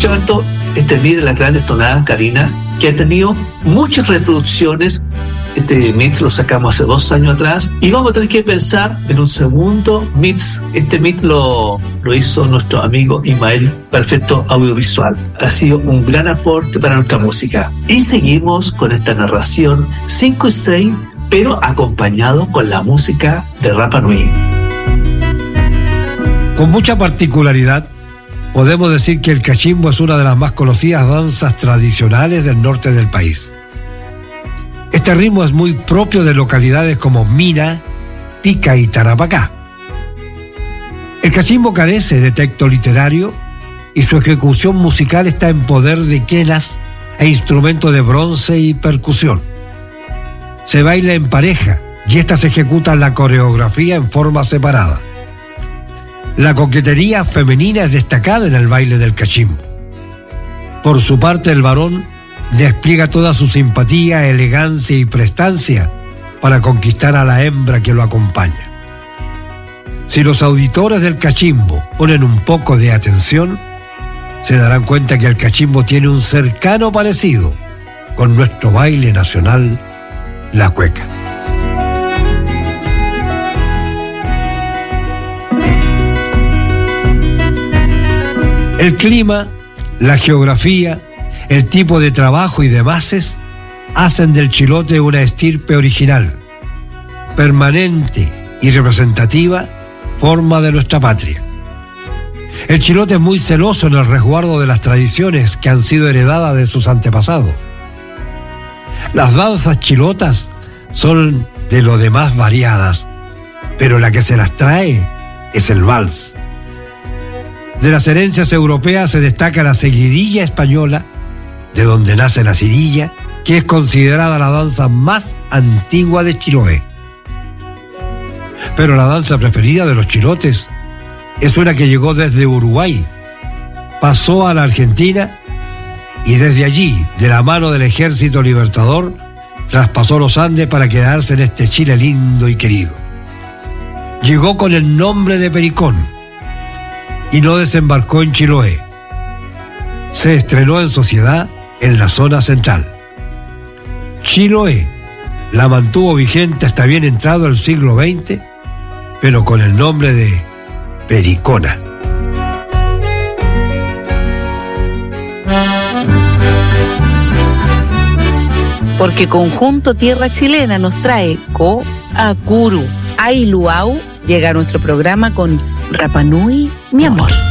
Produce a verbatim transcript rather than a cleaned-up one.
escuchando este mix de las grandes tonadas, Karina, que ha tenido muchas reproducciones. Este mix lo sacamos hace dos años atrás y vamos a tener que pensar en un segundo mix. Este mix lo, lo hizo nuestro amigo Ismael, Perfecto Audiovisual. Ha sido un gran aporte para nuestra música. Y seguimos con esta narración cinco y seis, pero acompañado con la música de Rapa Nui. Con mucha particularidad, podemos decir que el cachimbo es una de las más conocidas danzas tradicionales del norte del país. Este ritmo es muy propio de localidades como Mina, Pica y Tarapacá. El cachimbo carece de texto literario y su ejecución musical está en poder de quenas e instrumentos de bronce y percusión. Se baila en pareja y esta se ejecuta la coreografía en forma separada. La coquetería femenina es destacada en el baile del cachimbo. Por su parte, el varón despliega toda su simpatía, elegancia y prestancia para conquistar a la hembra que lo acompaña. Si los auditores del cachimbo ponen un poco de atención, se darán cuenta que el cachimbo tiene un cercano parecido con nuestro baile nacional, la cueca. El clima, la geografía, el tipo de trabajo y de bases hacen del chilote una estirpe original, permanente y representativa forma de nuestra patria. El chilote es muy celoso en el resguardo de las tradiciones que han sido heredadas de sus antepasados. Las danzas chilotas son de lo demás variadas, pero la que se las trae es el vals. De las herencias europeas se destaca la seguidilla española, de donde nace la cirilla, que es considerada la danza más antigua de Chiloé. Pero la danza preferida de los chilotes es una que llegó desde Uruguay, pasó a la Argentina y desde allí, de la mano del Ejército Libertador, traspasó los Andes para quedarse en este Chile lindo y querido. Llegó con el nombre de Pericón y no desembarcó en Chiloé. Se estrenó en sociedad en la zona central. Chiloé la mantuvo vigente hasta bien entrado el siglo veinte, pero con el nombre de Pericona. Porque Conjunto Tierra Chilena nos trae Co Acuru Ailuau, llega a nuestro programa con Rapa Nui, mi amor.